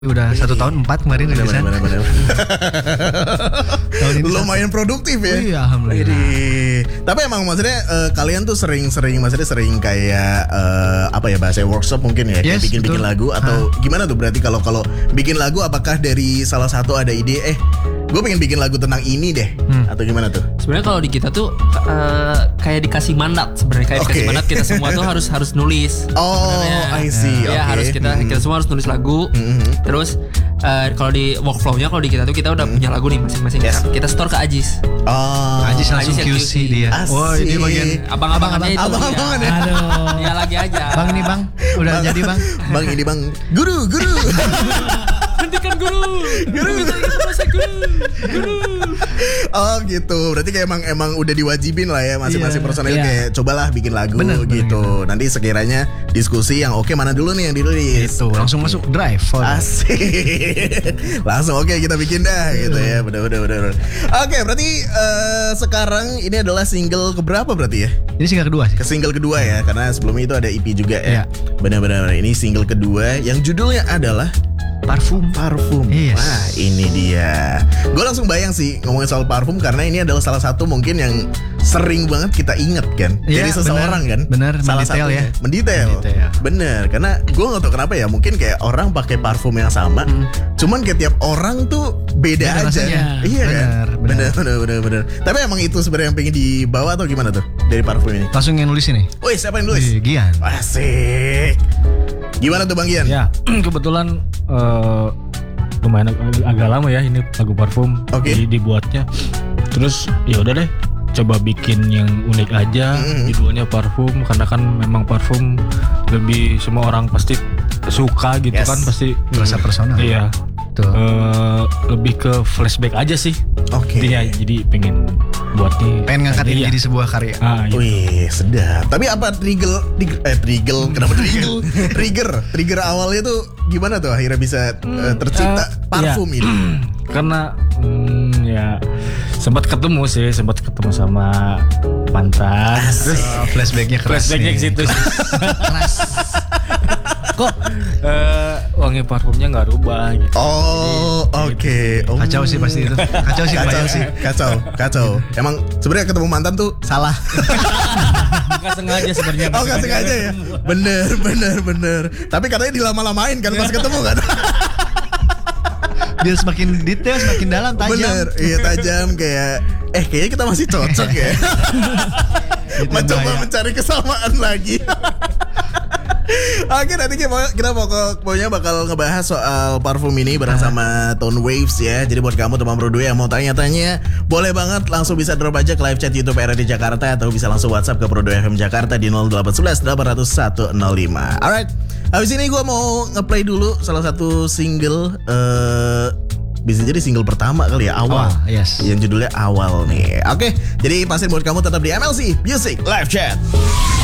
Udah 1 tahun 4 kemarin rilisan. Bener. Lumayan produktif ya. Iya, alhamdulillah. Tapi emang maksudnya kalian tuh sering kayak apa ya bahasa workshop mungkin ya, Yes, kayak bikin lagu atau gimana tuh berarti kalau bikin lagu apakah dari salah satu ada ide gue pengen bikin lagu tentang ini deh atau gimana tuh? Sebenarnya kalau di kita tuh kayak dikasih mandat sebenarnya dikasih mandat kita semua tuh harus nulis. Oh, I see. Ya harus kita semua harus nulis lagu. Terus kalau di workflow-nya kalau di kita tuh kita udah punya lagu nih masing-masing. Yes. Kita store ke Ajis. Oh, Ajis langsung yang QC dia. Wah, ini bagian abang-abangannya itu. Abang-abangan ya. Aduh. Ya lagi aja. Bang ini bang, udah jadi bang. Bang ini bang, guru. Hentikan guru. Guru. Oh gitu. Berarti kayak emang udah diwajibin lah ya masing-masing personel kayak cobalah bikin lagu gitu. Nanti sekiranya diskusi yang oke mana dulu nih yang ditulis. Itu langsung masuk drive. Asik. Langsung oke kita bikin dah gitu ya. Bener. Oke, berarti sekarang ini adalah single keberapa berarti ya? Ini single kedua sih. Ke single kedua ya, karena sebelumnya itu ada EP juga ya. Benar-benar ini single kedua yang judulnya adalah Parfum. Yes. Wah, ini dia. Gue langsung bayang sih ngomongin soal parfum karena ini adalah salah satu mungkin yang sering banget kita inget kan. Iya, dari seseorang kan. Bener, salah mendetail satunya. ya. Mendetail. Bener, karena gue gak tau kenapa ya. Mungkin kayak orang pakai parfum yang sama, cuman kayak tiap orang tuh beda aja. Rasanya. Iya Bener. kan. Bener. Tapi emang itu sebenarnya yang pengen dibawa atau gimana tuh dari parfum ini? Langsung yang nulis ini. Woi, siapa yang nulis? Gian. Asik. Gimana tuh Bang Gian? Ya, kebetulan lumayan agak lama ya ini lagu parfum. Jadi dibuatnya. Terus ya udah deh, coba bikin yang unik aja. Judulnya parfum karena kan memang parfum lebih semua orang pasti suka gitu kan, pasti Rasa personal. Iya. Lebih ke flashback aja sih. Intinya jadi pengen buat nih. Pengen ngangkat ini jadi sebuah karya. Gitu. Wih, sedap. Tapi apa kenapa trigger awalnya tuh gimana tuh akhirnya bisa tercipta parfum ini? Karena ya sempat ketemu sama mantan. Terus Flashbacknya keras. Flashbacknya ke situ. Keras. Kok wangi parfumnya nggak rubah gitu. Oh, oke. Kacau sih pasti itu. Kacau. Emang sebenarnya ketemu mantan tuh salah. Nggak sengaja sebenarnya. Oh, nggak sengaja ya. Bener. Tapi katanya dilama-lamain kan pas ketemu kan. Biar semakin detail, semakin dalam, tajam. Bener, iya tajam kayak kayaknya kita masih cocok ya. Mencoba mencari kesamaan lagi. Oke, nanti kita pokoknya bakal ngebahas soal parfum ini bareng sama Tone Waves ya. Jadi buat kamu teman Bro 2 yang mau tanya-tanya, boleh banget langsung bisa drop aja ke live chat YouTube RRD Jakarta atau bisa langsung WhatsApp ke Bro 2 FM Jakarta di 0811 800 105. Alright, habis ini gue mau ngeplay dulu salah satu single bisa jadi single pertama kali ya, Awal. Yes. Yang judulnya Awal nih. Oke, jadi pastiin buat kamu tetap di MLC Music Live Chat.